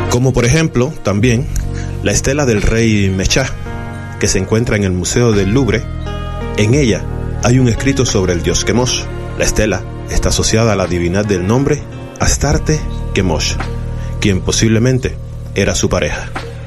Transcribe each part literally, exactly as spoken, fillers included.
Como por ejemplo, también, la estela del rey Mechá, que se encuentra en el Museo del Louvre. En ella hay un escrito sobre el dios Chemosh. La estela está asociada a la divinidad del nombre Astarte Chemosh, quien posiblemente era su pareja.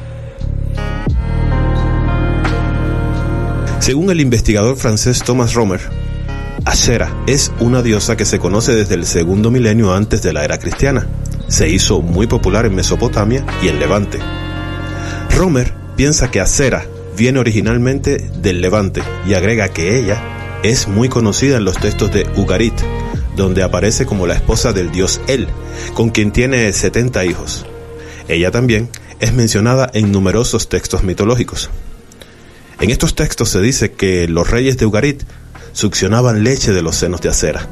Según el investigador francés Thomas Romer, Asherah es una diosa que se conoce desde el segundo milenio antes de la era cristiana. Se hizo muy popular en Mesopotamia y en Levante. Romer piensa que Asherah viene originalmente del Levante y agrega que ella es muy conocida en los textos de Ugarit, donde aparece como la esposa del dios El, con quien tiene setenta hijos. Ella también es mencionada en numerosos textos mitológicos. En estos textos se dice que los reyes de Ugarit succionaban leche de los senos de Asherah.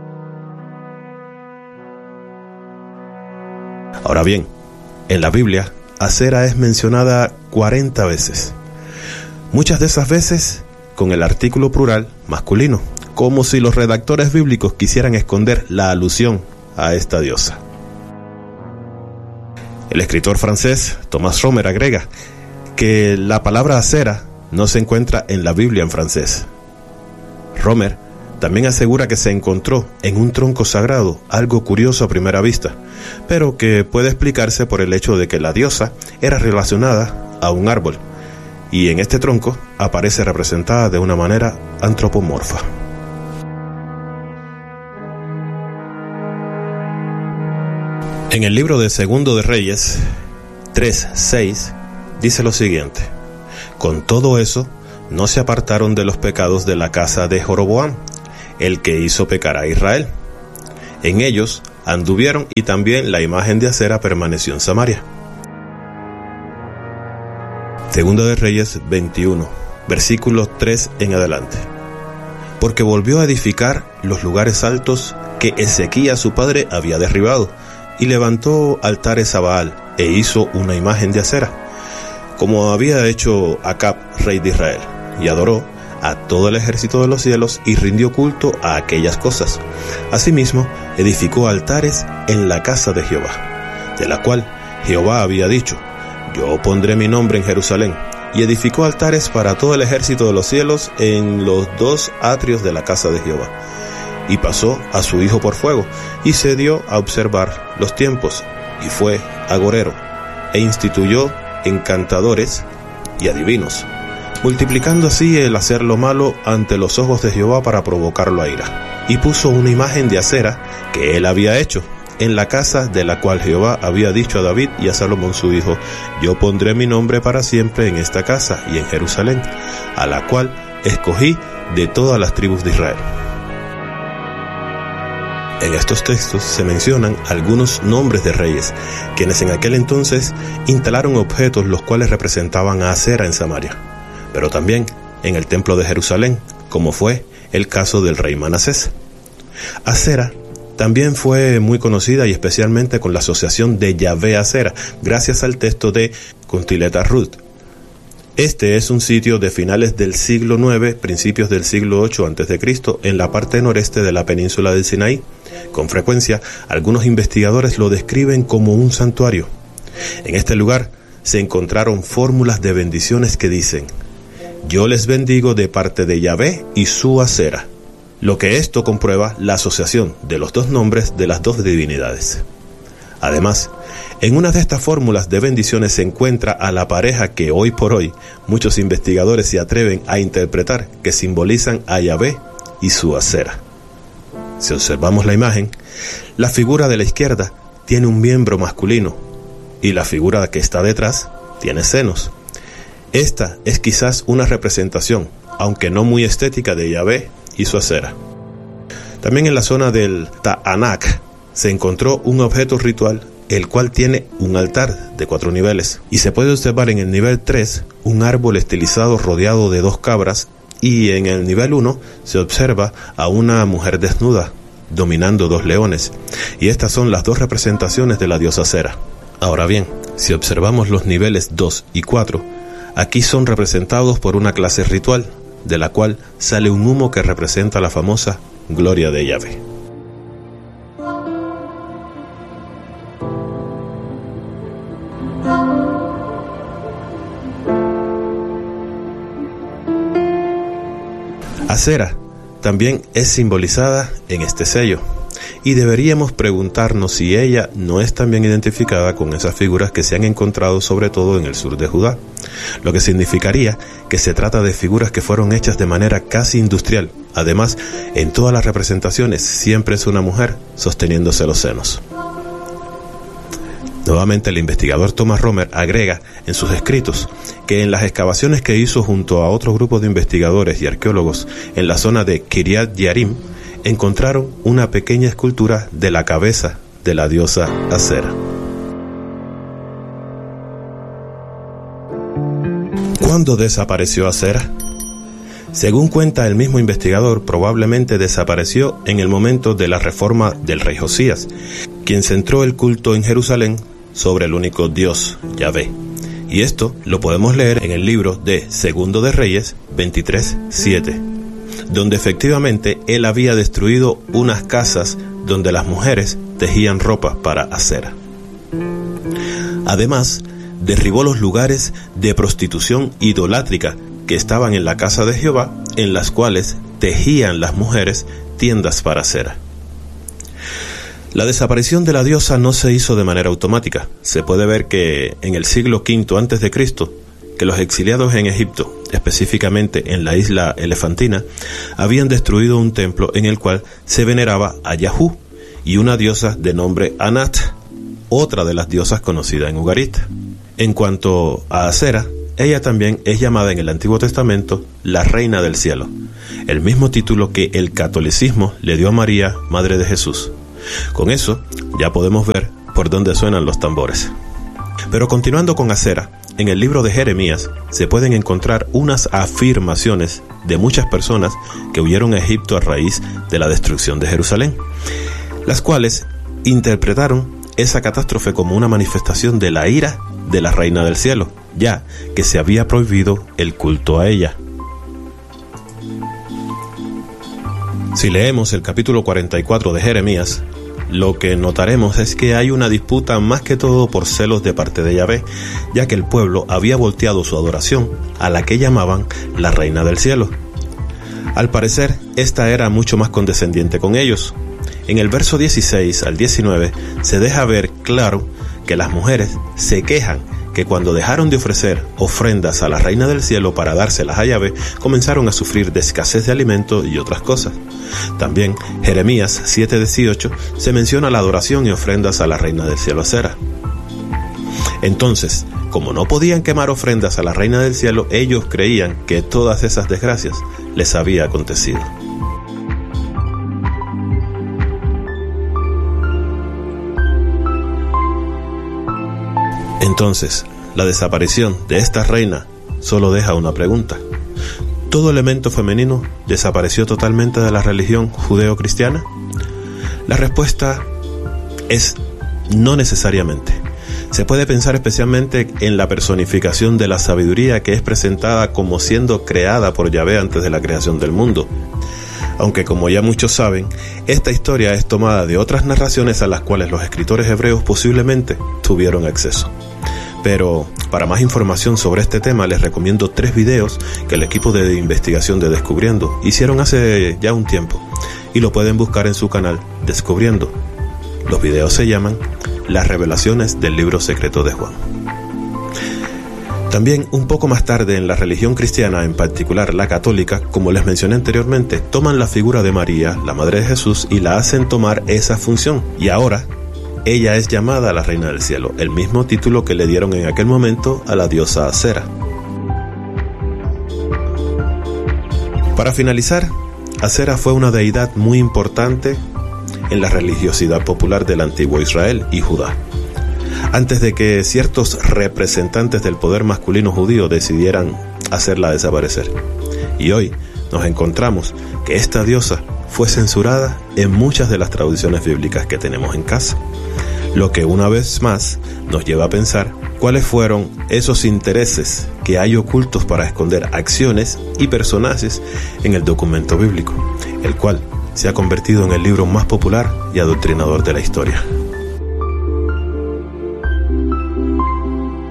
Ahora bien, en la Biblia, Asherah es mencionada cuarenta veces. Muchas de esas veces con el artículo plural masculino, como si los redactores bíblicos quisieran esconder la alusión a esta diosa. El escritor francés Thomas Romer agrega que la palabra Asherah no se encuentra en la Biblia en francés. Romer también asegura que se encontró en un tronco sagrado algo curioso a primera vista, pero que puede explicarse por el hecho de que la diosa era relacionada a un árbol, y en este tronco aparece representada de una manera antropomorfa. En el libro de Segundo de Reyes tres seis dice lo siguiente: con todo eso, no se apartaron de los pecados de la casa de Jeroboam, el que hizo pecar a Israel. En ellos anduvieron, y también la imagen de Asherah permaneció en Samaria. Segunda de Reyes veintiuno, versículos tres en adelante. Porque volvió a edificar los lugares altos que Ezequías su padre había derribado, y levantó altares a Baal, e hizo una imagen de Asherah, como había hecho Acab, rey de Israel, y adoró a todo el ejército de los cielos y rindió culto a aquellas cosas. Asimismo, edificó altares en la casa de Jehová, de la cual Jehová había dicho: yo pondré mi nombre en Jerusalén, y edificó altares para todo el ejército de los cielos en los dos atrios de la casa de Jehová. Y pasó a su hijo por fuego, y se dio a observar los tiempos, y fue agorero, e instituyó encantadores y adivinos, multiplicando así el hacer lo malo ante los ojos de Jehová para provocarlo a ira. Y puso una imagen de Asherah que él había hecho en la casa de la cual Jehová había dicho a David y a Salomón su hijo: yo pondré mi nombre para siempre en esta casa y en Jerusalén, a la cual escogí de todas las tribus de Israel. En estos textos se mencionan algunos nombres de reyes, quienes en aquel entonces instalaron objetos los cuales representaban a Asherah en Samaria, pero también en el templo de Jerusalén, como fue el caso del rey Manasés. Asherah también fue muy conocida, y especialmente con la asociación de Yahvé Asherah, gracias al texto de Kuntilet Ruth. Este es un sitio de finales del siglo nueve, principios del siglo ocho antes de Cristo, en la parte noreste de la península del Sinaí. Con frecuencia, algunos investigadores lo describen como un santuario. En este lugar se encontraron fórmulas de bendiciones que dicen: yo les bendigo de parte de Yahvé y su Asherah, lo que esto comprueba la asociación de los dos nombres de las dos divinidades. Además, en una de estas fórmulas de bendiciones se encuentra a la pareja que hoy por hoy muchos investigadores se atreven a interpretar que simbolizan a Yahvé y su Asherah. Si observamos la imagen, la figura de la izquierda tiene un miembro masculino y la figura que está detrás tiene senos. Esta es quizás una representación, aunque no muy estética, de Yahvé y su Asherah. También en la zona del Ta'anak se encontró un objeto ritual, el cual tiene un altar de cuatro niveles, y se puede observar en el nivel tres un árbol estilizado rodeado de dos cabras, y en el nivel uno se observa a una mujer desnuda dominando dos leones, y estas son las dos representaciones de la diosa Asherah. Ahora bien, si observamos los niveles dos y cuatro, aquí son representados por una clase ritual, de la cual sale un humo que representa la famosa gloria de Yahvé. Acera también es simbolizada en este sello, y deberíamos preguntarnos si ella no es también identificada con esas figuras que se han encontrado sobre todo en el sur de Judá, lo que significaría que se trata de figuras que fueron hechas de manera casi industrial. Además, en todas las representaciones siempre es una mujer sosteniéndose los senos. Nuevamente, el investigador Thomas Romer agrega en sus escritos que en las excavaciones que hizo junto a otros grupos de investigadores y arqueólogos en la zona de Kiryat Yearim, encontraron una pequeña escultura de la cabeza de la diosa Acera. ¿Cuándo desapareció Acera? Según cuenta el mismo investigador, probablemente desapareció en el momento de la reforma del rey Josías, quien centró el culto en Jerusalén sobre el único Dios, Yahvé. Y esto lo podemos leer en el libro de Segundo de Reyes veintitrés siete, donde efectivamente él había destruido unas casas donde las mujeres tejían ropa para Acera. Además, derribó los lugares de prostitución idolátrica que estaban en la casa de Jehová, en las cuales tejían las mujeres tiendas para Acera. La desaparición de la diosa no se hizo de manera automática. Se puede ver que en el siglo quinto antes de Cristo, que los exiliados en Egipto, específicamente en la isla Elefantina, habían destruido un templo en el cual se veneraba a Yahú y una diosa de nombre Anat, otra de las diosas conocidas en Ugarit. En cuanto a Acera, ella también es llamada en el Antiguo Testamento la Reina del Cielo, el mismo título que el catolicismo le dio a María, Madre de Jesús. Con eso ya podemos ver por dónde suenan los tambores. Pero continuando con Acera, en el libro de Jeremías se pueden encontrar unas afirmaciones de muchas personas que huyeron a Egipto a raíz de la destrucción de Jerusalén, las cuales interpretaron esa catástrofe como una manifestación de la ira de la Reina del Cielo, ya que se había prohibido el culto a ella. Si leemos el capítulo cuarenta y cuatro de Jeremías, lo que notaremos es que hay una disputa más que todo por celos de parte de Yahvé, ya que el pueblo había volteado su adoración a la que llamaban la Reina del Cielo. Al parecer, esta era mucho más condescendiente con ellos. En el verso dieciséis al diecinueve se deja ver claro que las mujeres se quejan que cuando dejaron de ofrecer ofrendas a la Reina del Cielo para dárselas a Yahvé, comenzaron a sufrir de escasez de alimento y otras cosas. También Jeremías siete dieciocho se menciona la adoración y ofrendas a la Reina del Cielo Acera. Entonces, como no podían quemar ofrendas a la Reina del Cielo, ellos creían que todas esas desgracias les había acontecido. Entonces, la desaparición de esta reina solo deja una pregunta. ¿Todo elemento femenino desapareció totalmente de la religión judeo-cristiana? La respuesta es no necesariamente. Se puede pensar especialmente en la personificación de la sabiduría que es presentada como siendo creada por Yahvé antes de la creación del mundo. Aunque, como ya muchos saben, esta historia es tomada de otras narraciones a las cuales los escritores hebreos posiblemente tuvieron acceso. Pero para más información sobre este tema les recomiendo tres videos que el equipo de investigación de Descubriendo hicieron hace ya un tiempo y lo pueden buscar en su canal Descubriendo. Los videos se llaman Las revelaciones del libro secreto de Juan. También un poco más tarde en la religión cristiana, en particular la católica, como les mencioné anteriormente, toman la figura de María, la Madre de Jesús, y la hacen tomar esa función. Y ahora ella es llamada la Reina del Cielo, el mismo título que le dieron en aquel momento a la diosa Acera. Para finalizar, Acera fue una deidad muy importante en la religiosidad popular del antiguo Israel y Judá, antes de que ciertos representantes del poder masculino judío decidieran hacerla desaparecer. Y hoy nos encontramos que esta diosa fue censurada en muchas de las traducciones bíblicas que tenemos en casa, lo que una vez más nos lleva a pensar cuáles fueron esos intereses que hay ocultos para esconder acciones y personajes en el documento bíblico, el cual se ha convertido en el libro más popular y adoctrinador de la historia.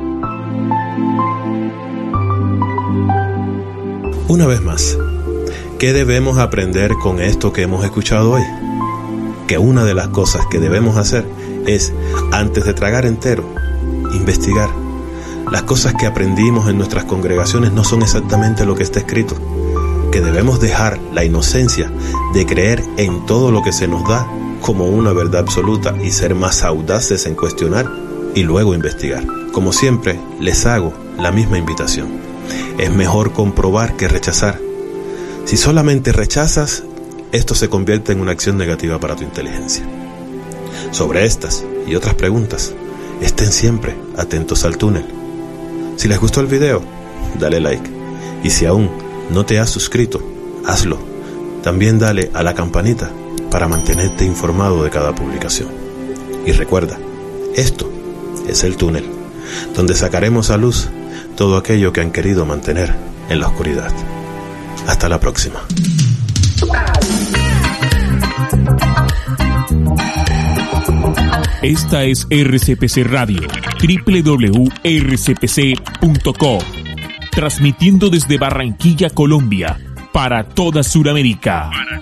Una vez más, ¿Qué debemos aprender con esto que hemos escuchado hoy? Que una de las cosas que debemos hacer es, antes de tragar entero, investigar. Las cosas que aprendimos en nuestras congregaciones no son exactamente lo que está escrito. Que debemos dejar la inocencia de creer en todo lo que se nos da como una verdad absoluta y ser más audaces en cuestionar y luego investigar. Como siempre, les hago la misma invitación. Es mejor comprobar que rechazar. Si solamente rechazas, esto se convierte en una acción negativa para tu inteligencia. Sobre estas y otras preguntas, estén siempre atentos al túnel. Si les gustó el video, dale like. Y si aún no te has suscrito, hazlo. También dale a la campanita para mantenerte informado de cada publicación. Y recuerda, esto es el túnel, donde sacaremos a luz todo aquello que han querido mantener en la oscuridad. Hasta la próxima. Esta es R C P C Radio, doble u doble u doble u punto r c p c punto com, transmitiendo desde Barranquilla, Colombia, para toda Sudamérica.